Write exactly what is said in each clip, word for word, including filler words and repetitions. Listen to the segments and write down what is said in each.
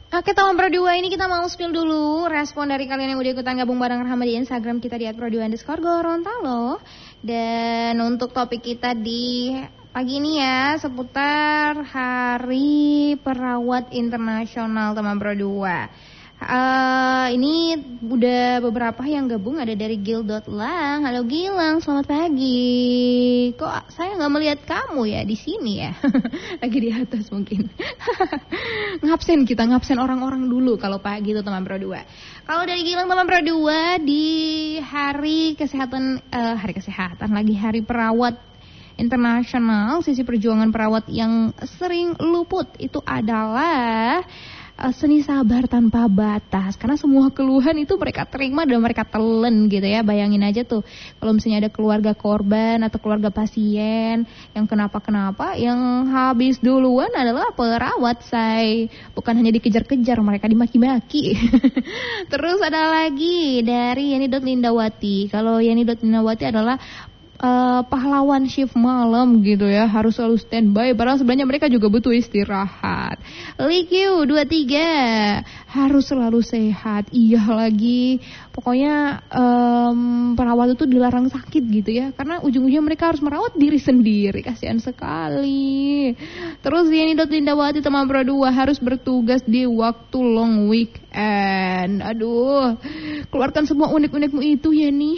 Oke, teman Pro dua ini kita mau spill dulu respon dari kalian yang udah ikutan gabung bareng Rahma di Instagram kita di at pro dua underscore Gorontalo. Dan untuk topik kita di pagi ini ya seputar Hari Perawat Internasional teman Pro dua. Uh, ini udah beberapa yang gabung, ada dari Gil.lang. Halo Gilang, selamat pagi. Kok saya nggak melihat kamu ya di sini ya? Lagi di atas mungkin. Ngabsen kita, ngabsen orang-orang dulu kalau pagi itu teman Pro dua. Kalau dari Gilang teman Pro dua di Hari Kesehatan, uh, Hari Kesehatan lagi Hari Perawat Internasional, sisi perjuangan perawat yang sering luput itu adalah seni sabar tanpa batas, karena semua keluhan itu mereka terima dan mereka telan gitu ya. Bayangin aja tuh kalau misalnya ada keluarga korban atau keluarga pasien yang kenapa-kenapa, yang habis duluan adalah perawat say. Bukan hanya dikejar-kejar, mereka dimaki-maki. Terus ada lagi dari Yani.Lindawati. Kalau Yani.Lindawati adalah Uh, pahlawan shift malam gitu ya, harus selalu standby padahal sebenarnya mereka juga butuh istirahat. Likyu dua puluh tiga harus selalu sehat. Iya lagi, pokoknya um, perawat itu dilarang sakit gitu ya, karena ujung-ujungnya mereka harus merawat diri sendiri. Kasihan sekali. Terus Yani.Lindawati teman Pro dua harus bertugas di waktu long weekend. Aduh, keluarkan semua unik-unikmu itu Yani.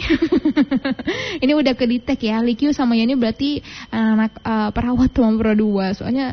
Ini udah ke detect ya, Likyu sama Yani berarti anak uh, perawat teman Pro dua. Soalnya